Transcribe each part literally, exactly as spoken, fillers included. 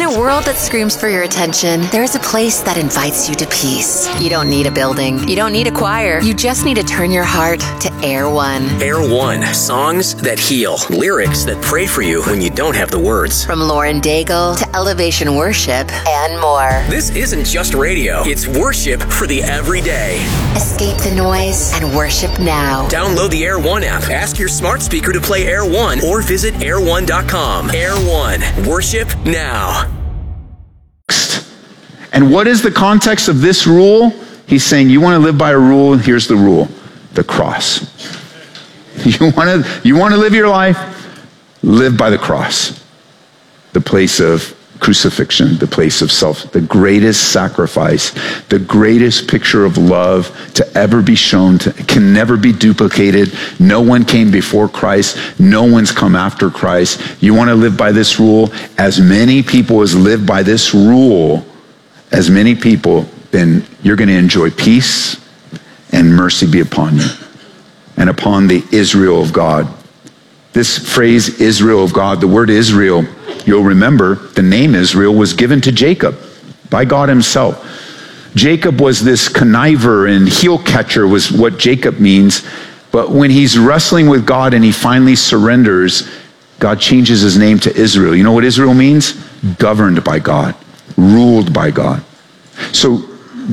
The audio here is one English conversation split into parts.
a world that screams for your attention, there is a place that invites you to peace. You don't need a building. You don't need a choir. You just need to turn your heart to Air One. Air One. Songs that heal. Lyrics that pray for you when you don't have the words. From Lauren Daigle to Elevation Worship and more. This isn't just radio. It's worship for the everyday. Escape the noise and worship now. Download the Air One app. Ask your smart speaker to play Air One or visit air one dot com. Air One. Worship now. And what is the context of this rule? He's saying, you want to live by a rule, here's the rule. The cross. You want to, you want to live your life? Live by the cross. The place of crucifixion, the place of self, the greatest sacrifice, the greatest picture of love to ever be shown, to, can never be duplicated. No one came before Christ. No one's come after Christ. You want to live by this rule? As many people as live by this rule, as many people, then you're going to enjoy peace and mercy be upon you and upon the Israel of God. This phrase, Israel of God, the word Israel, you'll remember the name Israel was given to Jacob by God himself. Jacob was this conniver and heel catcher was what Jacob means. But when he's wrestling with God and he finally surrenders, God changes his name to Israel. You know what Israel means? Governed by God, ruled by God. So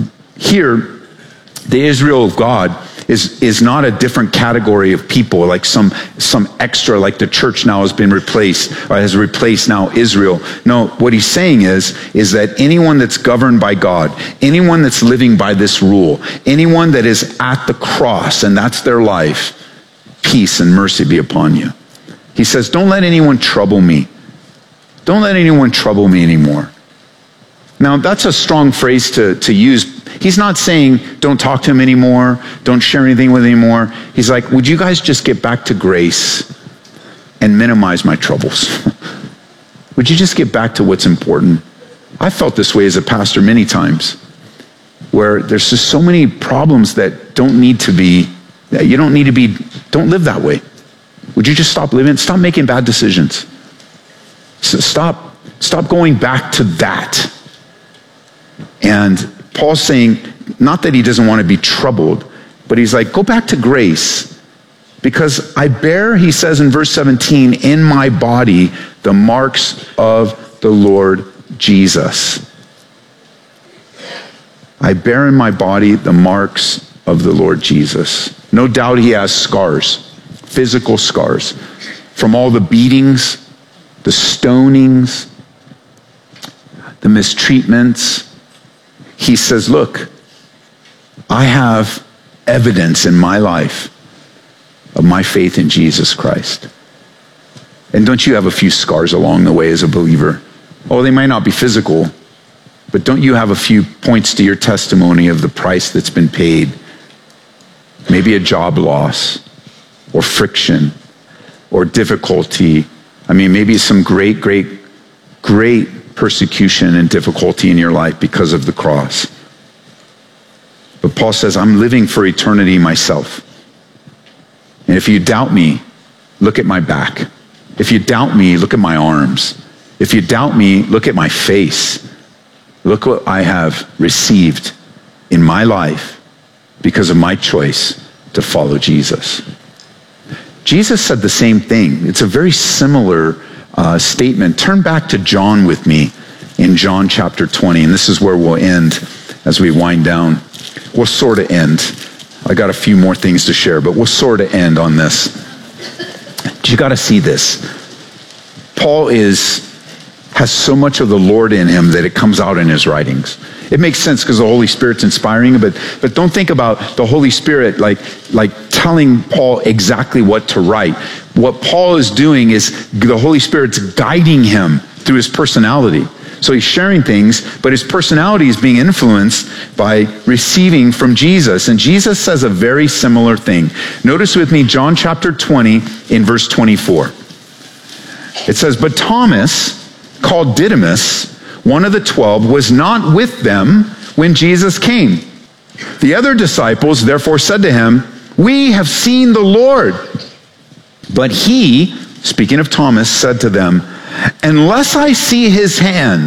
here, the Israel of God is, is not a different category of people, like some, some extra, like the church now has been replaced, or has replaced now Israel. No, what he's saying is, is that anyone that's governed by God, anyone that's living by this rule, anyone that is at the cross, and that's their life, peace and mercy be upon you. He says, don't let anyone trouble me. Don't let anyone trouble me anymore. Now, that's a strong phrase to, to use. He's not saying, don't talk to him anymore, don't share anything with him anymore. He's like, would you guys just get back to grace and minimize my troubles? Would you just get back to what's important? I felt this way as a pastor many times, where there's just so many problems that don't need to be, you don't need to be, don't live that way. Would you just stop living, stop making bad decisions? So stop, stop going back to that. And Paul's saying, not that he doesn't want to be troubled, but he's like, go back to grace. Because I bear, he says in verse seventeen, in my body, the marks of the Lord Jesus. I bear in my body the marks of the Lord Jesus. No doubt he has scars, physical scars, from all the beatings, the stonings, the mistreatments. He says, look, I have evidence in my life of my faith in Jesus Christ. And don't you have a few scars along the way as a believer? Oh, they might not be physical, but don't you have a few points to your testimony of the price that's been paid? Maybe a job loss or friction or difficulty. I mean, maybe some great, great, great persecution and difficulty in your life because of the cross. But Paul says, I'm living for eternity myself. And if you doubt me, look at my back. If you doubt me, look at my arms. If you doubt me, look at my face. Look what I have received in my life because of my choice to follow Jesus. Jesus said the same thing. It's a very similar Uh, statement. Turn back to John with me in John chapter twenty, and this is where we'll end as we wind down. We'll sort of end. I got a few more things to share, but we'll sort of end on this. You got to see this. Paul is has so much of the Lord in him that it comes out in his writings. It makes sense because the Holy Spirit's inspiring him, but but don't think about the Holy Spirit like like telling Paul exactly what to write. What Paul is doing is the Holy Spirit's guiding him through his personality. So he's sharing things, but his personality is being influenced by receiving from Jesus. And Jesus says a very similar thing. Notice with me John chapter twenty in verse twenty-four. It says, but Thomas, called Didymus, one of the twelve, was not with them when Jesus came. The other disciples therefore said to him, we have seen the Lord. But he, speaking of Thomas, said to them, unless I see his hand